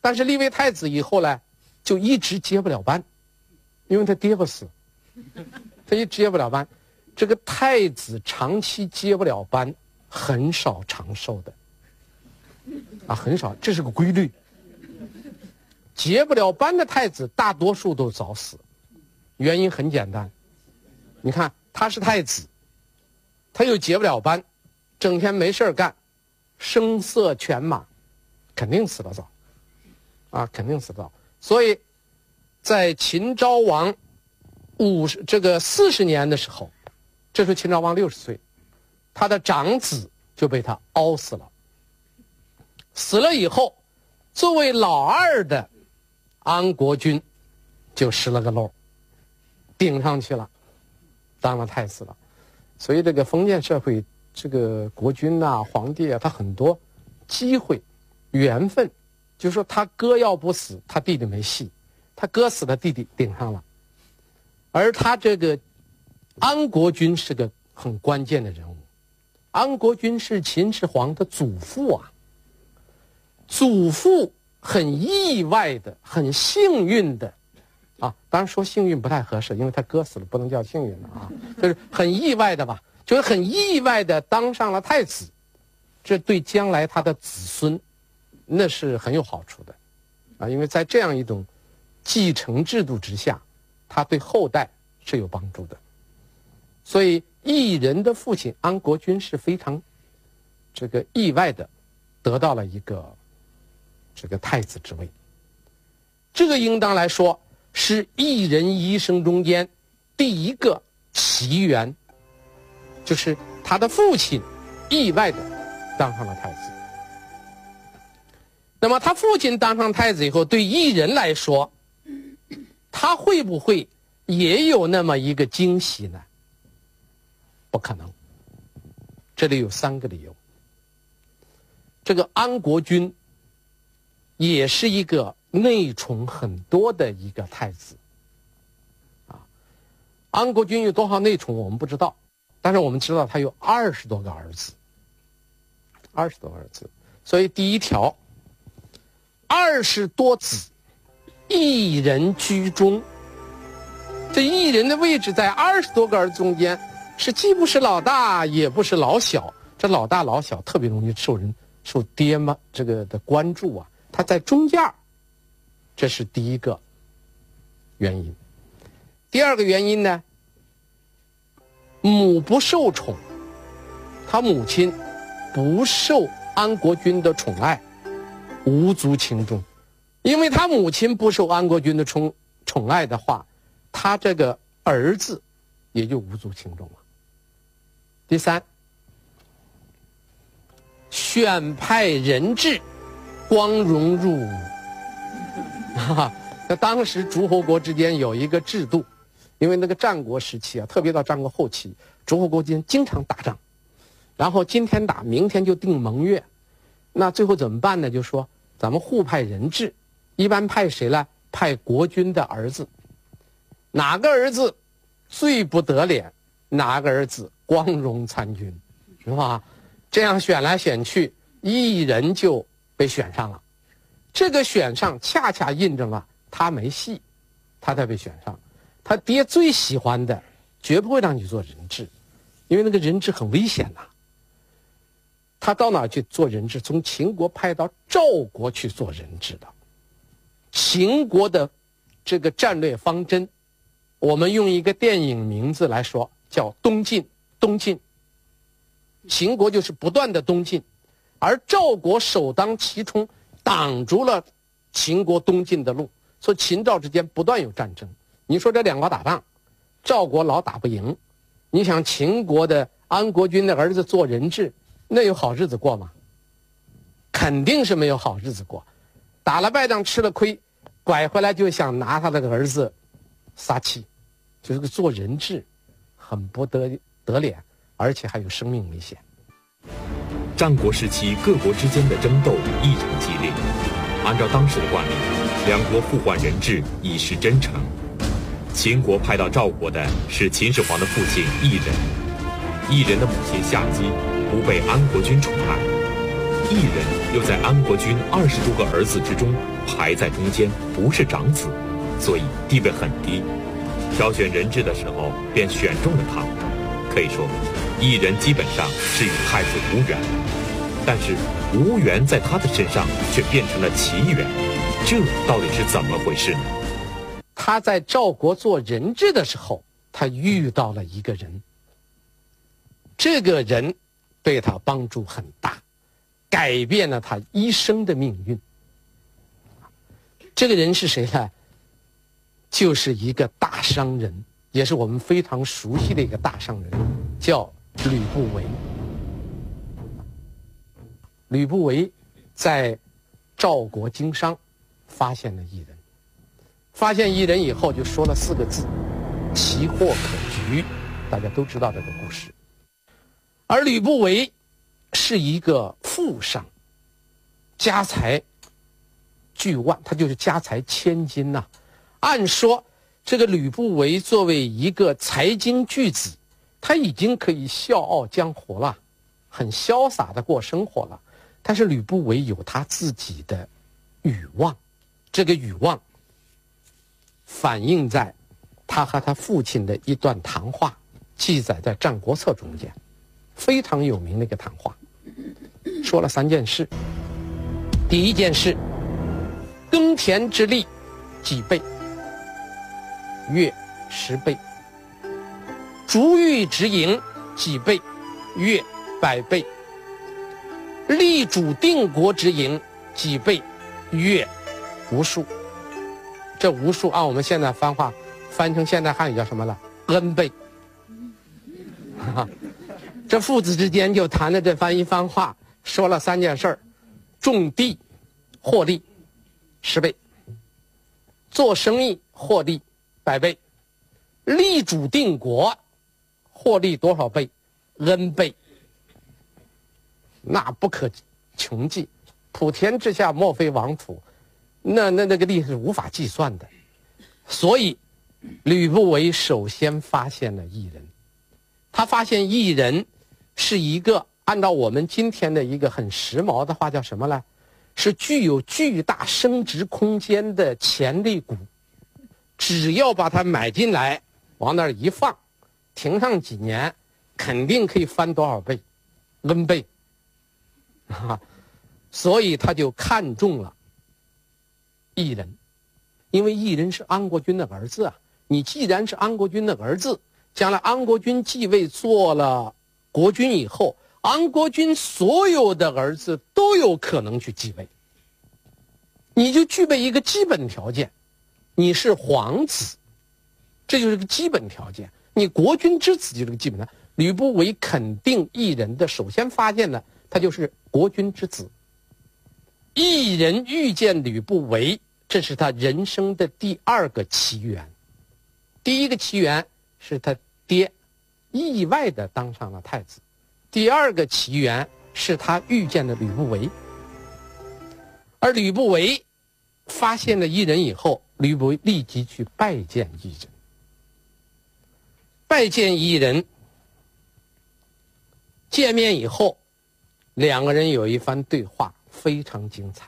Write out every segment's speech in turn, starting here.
但是立为太子以后呢，就一直接不了班，因为他爹不死，他一直接不了班。这个太子长期接不了班，很少长寿的，啊，很少，这是个规律。接不了班的太子，大多数都早死，原因很简单。你看，他是太子，他又接不了班，整天没事干，声色犬马，肯定死得早，啊，肯定死得早。所以，在秦昭王40年的时候，这时候秦昭王60岁，他的长子就被他熬死了。死了以后，作为老二的安国君就失了个漏，顶上去了，当了太子了。所以这个封建社会，这个国君啊、皇帝啊，他很多机会、缘分，就是说他哥要不死，他弟弟没戏；他哥死了，弟弟顶上了。而他这个安国君是个很关键的人物。安国君是秦始皇的祖父啊，祖父很意外的、很幸运的，啊，当然说幸运不太合适，因为他哥死了，不能叫幸运的啊，就是很意外的吧，就是很意外的当上了太子，这对将来他的子孙，那是很有好处的，啊，因为在这样一种继承制度之下，他对后代是有帮助的。所以异人的父亲安国君是非常这个意外的得到了一个这个太子之位。这个应当来说是异人一生中间第一个奇缘，就是他的父亲意外的当上了太子。那么他父亲当上太子以后，对异人来说，他会不会也有那么一个惊喜呢？不可能。这里有3个理由。这个安国君也是一个内宠很多的一个太子，啊，安国君有多少内宠我们不知道，但是我们知道他有20多个儿子，20多个儿子。所以第一条，20多子，一人居中。这一人的位置在20多个儿子中间，是既不是老大，也不是老小。这老大老小特别容易受爹妈这个的关注啊，他在中间，这是第一个原因。第二个原因呢，母不受宠，他母亲不受安国君的宠爱，无足轻重。因为他母亲不受安国君的宠爱的话，他这个儿子也就无足轻重了。第三，选派人质，光荣入伍。那当时诸侯国之间有一个制度，因为那个战国时期啊，特别到战国后期，诸侯国之间经常打仗，然后今天打，明天就定盟约。那最后怎么办呢？就说咱们互派人质，一般派谁呢？派国君的儿子。哪个儿子最不得脸，哪个儿子光荣参军，是吧？这样选来选去，一人就被选上了。这个选上恰恰印证了他没戏，他才被选上。他爹最喜欢的绝不会让你做人质，因为那个人质很危险呐。他到哪去做人质？从秦国派到赵国去做人质的。秦国的这个战略方针，我们用一个电影名字来说，叫东进。东进，秦国就是不断的东进，而赵国首当其冲，挡住了秦国东进的路，所以秦赵之间不断有战争。你说这两国打仗，赵国老打不赢，你想秦国的安国君的儿子做人质，那有好日子过吗？肯定是没有好日子过。打了败仗吃了亏，拐回来就想拿他的儿子撒气，就是个做人质很不得脸，而且还有生命危险。 战国时期各国之间的争斗异常激烈，按照当时的惯例，两国互换人质以示真诚。秦国派到赵国的是秦始皇的父亲异人，异人的母亲夏姬不被安国君宠爱， 异人又在安国君20多个儿子之中排在中间，不是长子，所以地位很低。挑选人质的时候便选中了他。可以说，异人基本上是与太子无缘，但是无缘在他的身上却变成了奇缘，这到底是怎么回事呢？ 他在赵国做人质的时候，他遇到了一个人，这个人对他帮助很大，改变了他一生的命运。这个人是谁呢？就是一个大商人，也是我们非常熟悉的一个大商人，叫吕不韦。吕不韦在赵国经商，发现了异人。发现异人以后，就说了4个字：奇货可居。大家都知道这个故事。而吕不韦是一个富商，家财巨万，他就是家财千金呐。按说，这个吕不韦作为一个财经巨子，他已经可以笑傲江湖了，很潇洒的过生活了。但是吕不韦有他自己的欲望，这个欲望反映在他和他父亲的一段谈话，记载在《战国策》中间，非常有名的一个谈话，说了3件事。第一件事，耕田之力几倍，月10倍；逐玉之营几倍，月100倍；立主定国之营几倍，月无数。这无数按我们现在翻成现代汉语叫什么了？N 倍。这父子之间就谈了这一番话，说了3件事儿：种地获利10倍，做生意获利100倍，立主定国获利多少倍？N 倍。那不可穷计，普天之下莫非王土，那个利是无法计算的。所以吕不韦首先发现了异人。他发现异人是一个按照我们今天的一个很时髦的话叫什么呢？是具有巨大升值空间的潜力股。只要把它买进来，往那儿一放，停上几年，肯定可以翻多少倍？N 倍。所以他就看中了异人，因为异人是安国君的儿子啊。你既然是安国君的儿子，将来安国君继位做了国君以后，安国君所有的儿子都有可能去继位，你就具备一个基本条件，你是皇子，这就是个基本条件。你国君之子就是个基本条件。吕不韦肯定异人的首先发现呢，他就是国君之子。异人遇见吕不韦，这是他人生的第2个奇缘。第一个奇缘是他爹意外的当上了太子，第2个奇缘是他遇见了吕不韦。而吕不韦发现了异人以后，吕不韦立即去拜见异人。拜见异人，见面以后2个人有一番对话，非常精彩。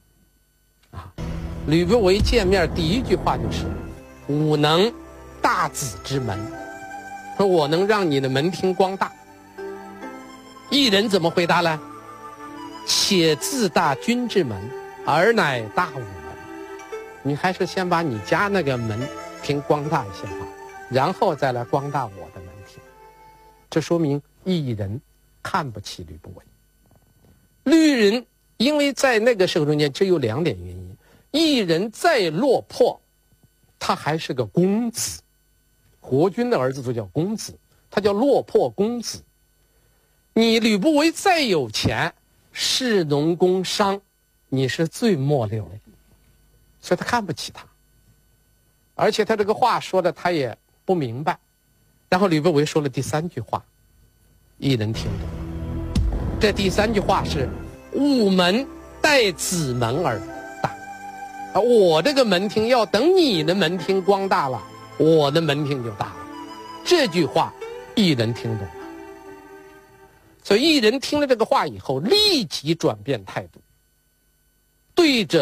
吕不韦见面第一句话就是：“吾能大子之门。”说我能让你的门庭光大。异人怎么回答呢？且自大君之门，而乃大吾门。你还是先把你家那个门庭光大一些吧，然后再来光大我的门庭。这说明异人看不起吕不韦。吕人因为在那个时候中间只有2点原因：异人再落魄，他还是个公子，国君的儿子都叫公子，他叫落魄公子。你吕不韦再有钱，士农工商，你是最末流的，所以他看不起他。而且他这个话说的他也不明白。然后吕不韦说了第3句话，异人听懂了。这第3句话是：吾门待子门而大。我这个门庭要等你的门庭光大了，我的门庭就大了。这句话异人听懂了。 所以异人听了这个话以后，立即转变态度，对着